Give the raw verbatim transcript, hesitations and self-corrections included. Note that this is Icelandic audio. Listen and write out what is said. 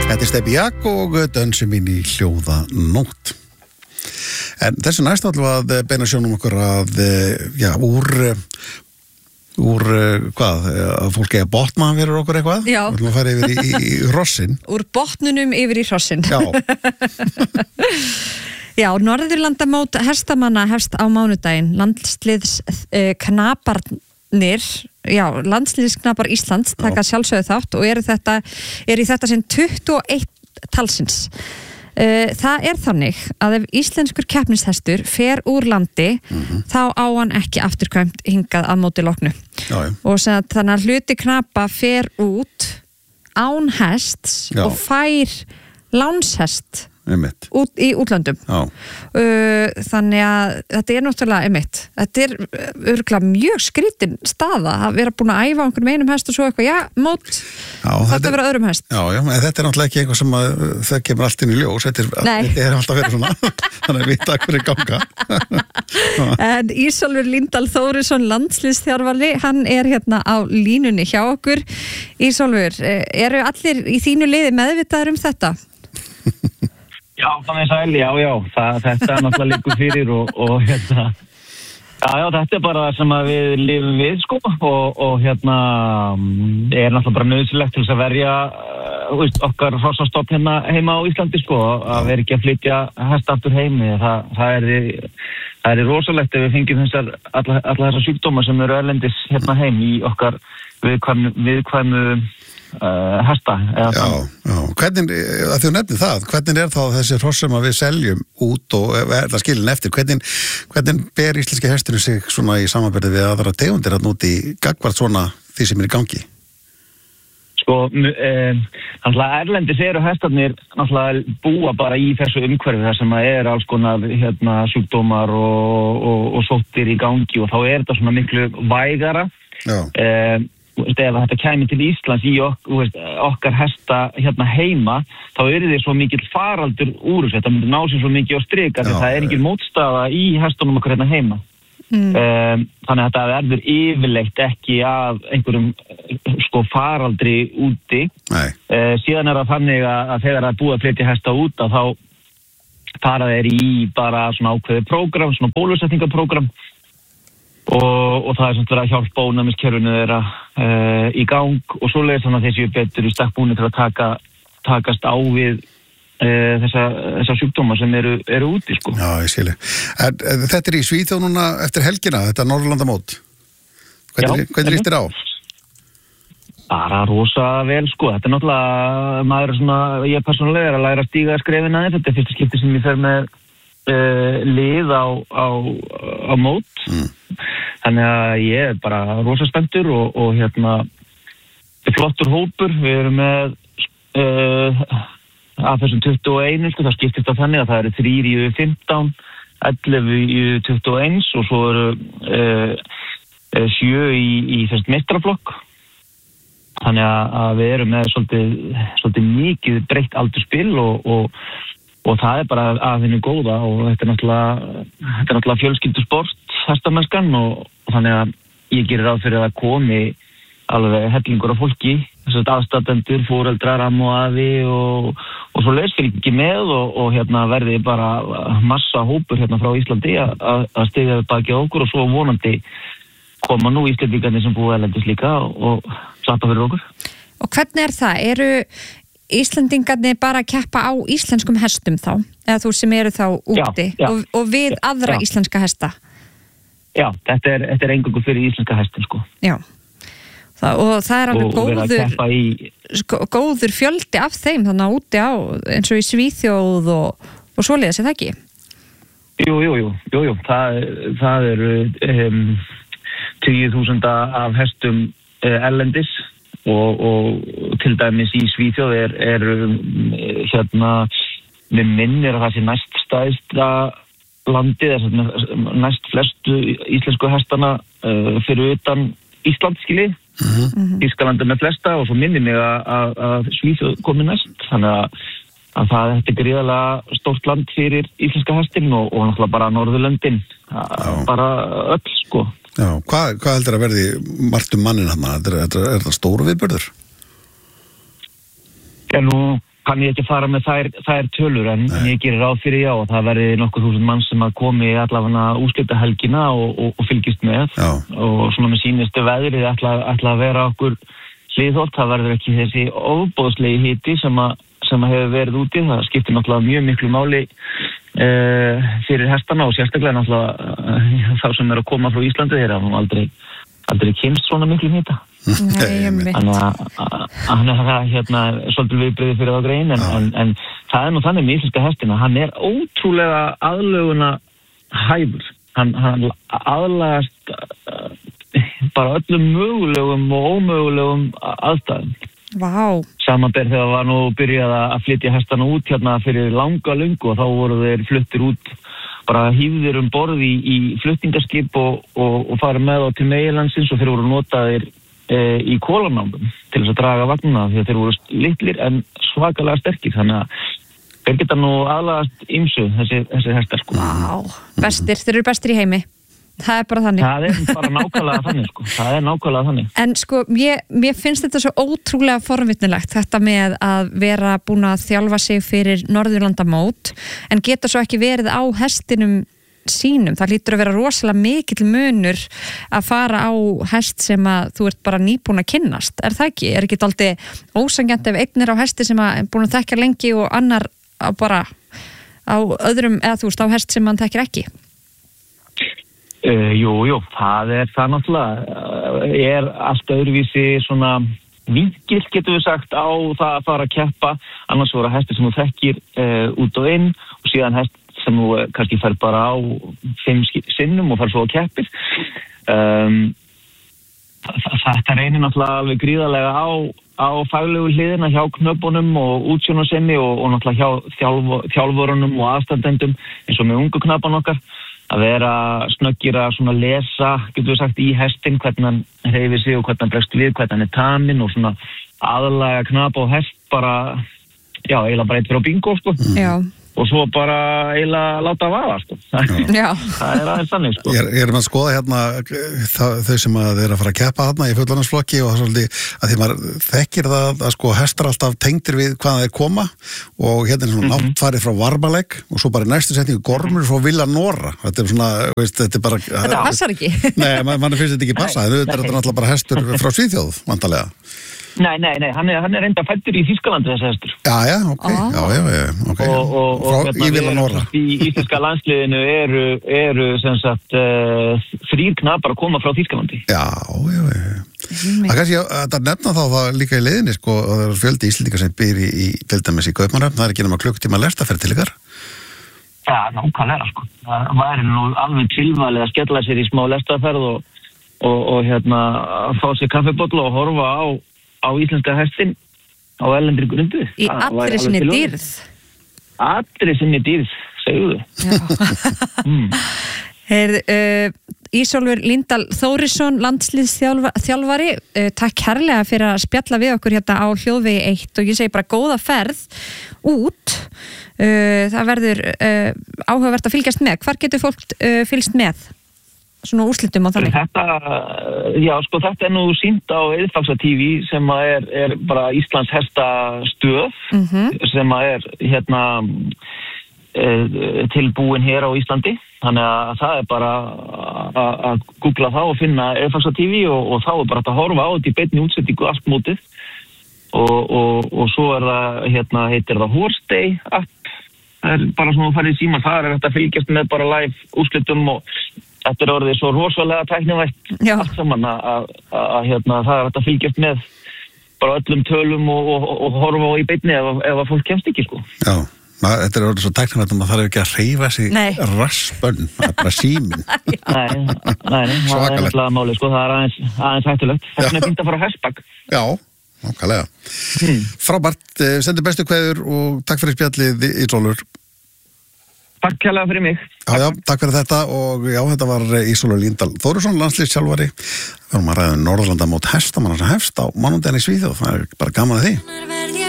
Þetta er Stebbi Jak og dönsum inn í hljóða nótt. En þessu næst ætlum við að beina sjónum okkur að, já, úr, úr, hvað, að fólk eða botna fyrir okkur eitthvað? Já. Við ætlum að fara yfir í, í, í hrossin. Úr botnunum yfir í hrossin. Já. Já, Norðurlandamót hestamanna hefst á mánudaginn. Landsliðs uh, knaparnir, já, landsliðsknapar Íslands taka sjálfsögðu þátt og eru þetta, er í þetta sinn tuttugu og eitt talsins. Uh, það er þannig að ef íslenskur keppnishestur fer úr landi, mm-hmm. þá á hann ekki afturkvæmt hingað að móti loknu. Já, já. Og sem að þannig að hluti knapa fer út án hests Já. og fær lánshest Einmitt. út í útlöndum. Já. Uh, þannig að þetta er náttúrulega einmitt. Þetta er örugglega mjög skrítin staða að vera búin að æfa einhvern einum hest og svo eitthvað, já, mót Já, þetta þetta vera öðrum hest. Já, já, en þetta er náttúrulega ekki eitthvað sem að það kemur allt inn í ljós. Þetta er, þetta er alltaf verið svona. Þannig að vita hverju ganga. En Ísólfur Líndal Þórisson, landsliðsþjálfari, hann er hérna á línunni hjá okkur. Ísólfur, eru allir í þínu liði meðvitaður um þetta? Já, þannig sæl, já, já, það, þetta er náttúrulega líkur fyrir og, og hérna, já, já, þetta er bara það sem að við lifum við, sko, og, og hérna, er náttúrulega bara nauðsynlegt til þess að verja uh, okkar hrossastofn hérna heima á Íslandi, sko, að vera ekki að flytja hesta aftur heimi, það, það er, það er rosalegt ef við fengjum þessar, alla, alla þessar sjúkdóma sem eru erlendis hérna heim í okkar viðkvæmu, viðkvæmu Uh, hesta Já, já, hvernig, að þú nefnir það hvernig er þá þessi hross sem að við seljum út og er það skilin eftir hvernig, hvernig ber íslenski hesturinn sig svona í samanberði við aðra tegundir að núti gagvart svona því sem er í gangi? Sko, um, náttúrulega erlendis eru hestarnir náttúrulega búa bara í þessu umhverfi þar sem að er alls konar hérna, sjúkdómar og, og, og sóttir í gangi og þá er þetta svona miklu vægara Já um, ef þetta kæmi til Íslands í ok, veist, okkar hesta hérna heima þá er þið svo mikill faraldur úr þessu, þetta myndi ná sér svo mikið á strik að það er ekki mótstaða í hestunum okkar hérna heima mm. um, þannig að þetta verður yfirleitt ekki af einhverjum sko faraldri úti uh, síðan er það þannig að, að þegar það er búið að flytja hesta út að þá fara þeir í bara svona ákveðið prógram, svona bólusetningaprógram Og, og það er samt verið að hjálpa ónæmiskerfinu þeirra uh, í gang og svoleiðis þannig að þeir séu betur í stakk búnir til að taka, takast á við uh, þessa, þessa sjúkdóma sem eru, eru úti, sko. Já, ég skilji. Þetta er í Svíþjóð núna eftir helgina, þetta Norðurlandamót. Hvernig, hvernig líst þér á? Bara rosa vel, sko. Þetta er náttúrulega, maður er svona, ég persónulega er að læra að stíga skrefin aðeins. Þetta er fyrsta skipti sem ég fer með uh, lið á, á, á mót. Mm. Þannig að ég er bara rosa spenntur og, og hérna flottur hópur, við erum með uh, af þessum tuttugu og eitt, sko, það skiptist á þannig að það eru þrír í U fimmtán, ellefu í U tuttugu og eins og svo eru uh, sjö í, í þessum meistaraflokk. Þannig að við erum með svolítið, svolítið mikið breytt aldurspil og, og, og það er bara að henni góða og þetta er náttúrulega, þetta er náttúrulega fjölskyldusport hestamennskan og, og þannig að ég gerir ráð fyrir að komi alveg hellingur af fólki, þess að aðstatendur, fóreldrar, amma og afi og, og svo leys fyrir ekki með og, og hérna verði bara massa hópur hérna frá Íslandi að, að stiga við bakið okkur og svo vonandi koma nú Íslendingarnir sem búið erlendis líka og, og slappa fyrir okkur. Og hvernig er það? Eru Íslendingarnir bara að keppa á íslenskum hestum þá? Eða þú sem eru þá úti já, já, og, og við já, aðra já. íslenska hesta? Já, þetta er, þetta er eingöngu fyrir íslenska hestin, sko. Já, það, og það er alveg og, góður, og í... sko, góður fjöldi af þeim þannig að úti á, eins og í Svíþjóð og, og svoleiðis, er það ekki? Jú, jú, jú, jú, jú. Það, það eru um, tíu þúsund af hestum uh, erlendis og, og til dæmis í Svíþjóð er, er um, hérna, með minnir að það sé næst stæðsta landið, þess að næst flestu íslensku hestana uh, fyrir utan Ísland, skiljið. Mm-hmm. Ískalandi með flesta og svo minni mig að, að Svíþjóð komi næst. Þannig að, að það þetta er gríðarlega stórt land fyrir íslenska hestin og, og náttúrulega bara Norðurlöndin. Bara öll, sko. Já, hvað, hvað heldur að verði margt um mannin hann? Er, er, er það stóru viðburður? Já, nú kann ég ekki fara með þær, þær tölur en Nei. Ég gerir ráð fyrir já og það verði nokkur þúsund mann sem að komi allavega úrslitahelgina og, og, og fylgist með já. Og svona með sínustu veðrið ætla, ætla að vera okkur hliðholt, það verður ekki þessi ofboðslegi hiti sem að, sem að hefur verið úti, það skiptir náttúrulega mjög miklu máli uh, fyrir hestana og sérstaklega náttúrulega uh, þá sem er að koma frá Íslandi þeir hafa aldrei, aldrei kynst svona miklu hita. Nei, Þannig að hann er það hérna svolítið viðbrigði fyrir þá grein en, en, en það er nú þannig með íslenska hestina hann er ótrúlega aðlöguna hæfur hann, hann aðlagast uh, bara öllum mögulegum og ómögulegum aðstæðum Vá Samanber þegar var nú byrjað að flytja hestana út hérna fyrir langa löngu og þá voru þeir fluttir út bara hýfðir um borð í, í flutningaskip og, og, og farið með á til meginlandsins og þeir voru notaðir í kólanámum til þess að draga vagnuna því að þeir voru litlir en svakalega sterkir þannig að þeir geta nú aðlagast ýmsu þessi, þessi hestar sko. Vá, bestir, þeir eru bestir í heimi það er bara þannig það er bara nákvæmlega þannig sko. það er nákvæmlega þannig en sko, mér, mér finnst þetta svo ótrúlega forvitnilegt þetta með að vera búin að þjálfa sig fyrir Norðurlandamót en geta svo ekki verið á hestinum sínum, það lítur að vera rosalega mikill munur að fara á hest sem að þú ert bara nýbúin að kynnast, er það ekki? Er ekki dálítið ósangjant ef einn er á hesti sem að er búin að þekkja lengi og annar á bara á öðrum, eða þú veist, á hest sem hann þekkir ekki? Uh, jú, jú, það er það náttúrulega uh, er allt öðruvísi svona vinkill getur við sagt á það að fara að keppa, annars voru hesti sem þú þekkir uh, út og inn og síðan hest sem þú kannski fær bara á fimm sinnum og fær svo á keppir um, þetta reynir náttúrulega alveg gríðarlega á, á faglegu hliðina hjá knöpunum og útsjónarsinni og, og náttúrulega hjá þjálf, þjálfurunum og aðstandendum eins og með ungu knapan okkar að vera snöggir að svona lesa getur við sagt í hestin hvernig hann hreyfir sig og hvernig hann bregst við, hvernig hann er taminn og svona aðlaga knapa og hest bara já, eiginlega bara eitt fyrir á bingo sko Já og svo bara eiginlega láta vaða sko. Já. Það er aðeins þannig sko. Ég er, ég er með að skoða hérna það, þau sem að þeir að fara að keppa hérna í fullorðinsflokki og svolítið að því maður þekkir það að sko hestar alltaf tengdir við hvaða þeir koma og hérna er svona mm-hmm. náttfarið frá Varmalegg og svo bara í næstu setningu gormur frá Villa Norra þetta er svona, veist, þetta er bara Þetta passar ekki Nei, man, mann finnst þetta ekki passa en þetta er náttúrulega bara hestur frá Svíþjóð vantarlega Nei, nei, nei, hann er, hann er enda fæddur í Þýskalandi þessi hestur. Já, já, ok, ah. já, já, já, ok. Og, og, og Frá, í Villa Norra. Í íslenska landsliðinu eru, eru sem sagt, uh, þrír knapar að koma frá Þýskalandi. Já, já, já. Það kannski að nefna þá það líka í leiðinni, sko, og það er fjöldi íslendingar sem býr í, í til dæmis í Kaupmannahöfn, það er ekki nema klukktíma lestaferð til ykkar. Já, nákvæmlega, sko. Það væri nú alveg tilvalið að skella sér í smá lestaferð og, og, og hérna, fá sér kaffibolla og horfa á á íslenska hestin á erlendri grundu. Í allri sinni dýrð. Allri sinni dýrð, segjuðu. mm. Heyrðu, uh, Ísólfur Líndal Þórisson, landsliðsþjálfari, uh, takk kærlega fyrir að spjalla við okkur hérna á Hljóðvegi eitt og ég segi bara góða ferð út. Uh, það verður uh, áhugavert að fylgjast með. Hvar getur fólk uh, fylgst með? Svona úrslitum á þannig? Þetta, já, sko, þetta er nú sýnt á Eðfaxa T V sem er, er bara Íslands hestastöð mm-hmm. sem er hérna e, tilbúin hér á Íslandi. Þannig að það er bara að googla það og finna Eðfaxa T V og, og þá er bara að horfa á þetta í beinni útsettingu allt mótið og, og, og svo er það, hérna, heitir það Horse Day app. Það er bara svona að fara í síma, það er þetta að fylgjast með bara live úrslitum og þetta er orðið svo rosalega tæknivægt allt saman að hérna, það er þetta að fylgjast með bara öllum tölum og, og, og horfa á í beinni ef, ef að fólk kemst ekki sko. Já, maður, þetta er orðið svo tæknivægt að maður þarf ekki að hreyfa sig raspönn, það er bara síminn. Nei, nei, nei, það er náttúrulega máli sko, það er aðeins, aðeins hættulegt. Þess vegna er fínt að fara á hestbak. Já, nákvæmlega. Hmm. Frábært, sendi bestu kveður og takk fyrir spjallið Ísólfur. Takk kærlega fyrir mig. Já, já, takk fyrir þetta og já, þetta var Ísólfur Líndal Þórisson, landsliðsþjálfari. Við erum að ræða Norðurlandamót hestamanna sem hefst á mánudaginn í Svíþjóð, það er bara gaman að því.